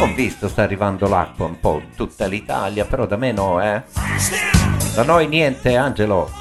Ho visto sta arrivando l'acqua un po' in tutta l'Italia, però da me no, eh. Da noi niente, Angelo.